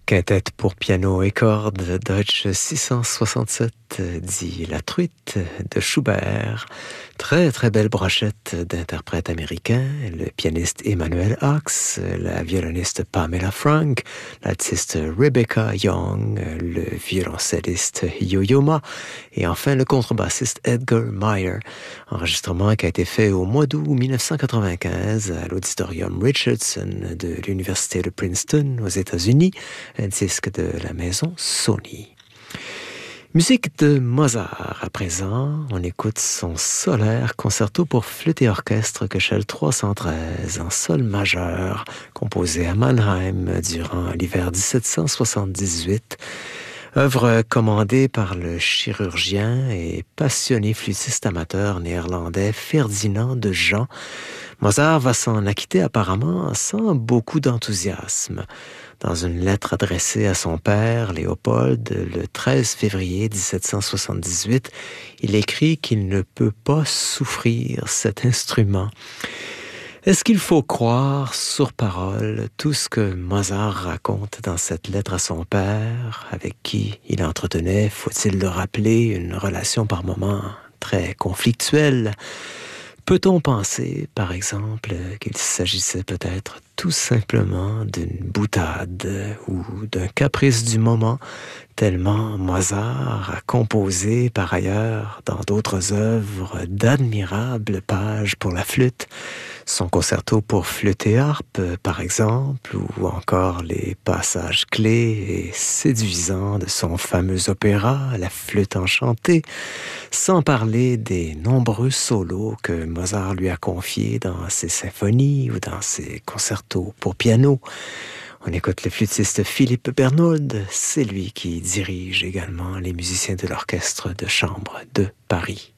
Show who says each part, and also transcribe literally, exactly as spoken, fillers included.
Speaker 1: Quintette pour piano et cordes, Deutsche six cent soixante-sept, dit La Truite de Schubert. Très très belle brochette d'interprètes américains, le pianiste Emmanuel Hawkes, la violoniste Pamela Frank, l'artiste Rebecca Young, le violoncelliste Yo-Yo Ma et enfin le contrebassiste Edgar Meyer. Enregistrement qui a été fait au mois d'août dix-neuf cent quatre-vingt-quinze à l'auditorium Richardson de l'université de Princeton aux États-Unis, un disque de la maison Sony. Musique de Mozart à présent, on écoute son solaire concerto pour flûte et orchestre Köchel trois cent treize en sol majeur, composé à Mannheim durant l'hiver dix-sept cent soixante-dix-huit. Œuvre commandée par le chirurgien et passionné flûtiste amateur néerlandais Ferdinand de Jean. Mozart va s'en acquitter apparemment sans beaucoup d'enthousiasme. Dans une lettre adressée à son père, Léopold, le treize février dix-sept cent soixante-dix-huit, il écrit qu'il ne peut pas souffrir cet instrument. Est-ce qu'il faut croire sur parole tout ce que Mozart raconte dans cette lettre à son père, avec qui il entretenait, faut-il le rappeler, une relation par moments très conflictuelle? Peut-on penser, par exemple, qu'il s'agissait peut-être tout simplement d'une boutade ou d'un caprice du moment, tellement Mozart a composé par ailleurs dans d'autres œuvres d'admirables pages pour la flûte, son concerto pour flûte et harpe, par exemple, ou encore les passages clés et séduisants de son fameux opéra, La Flûte enchantée, sans parler des nombreux solos que Mozart lui a confiés dans ses symphonies ou dans ses concertos pour piano. On écoute le flûtiste Philippe Bernold, c'est lui qui dirige également les musiciens de l'orchestre de chambre de Paris.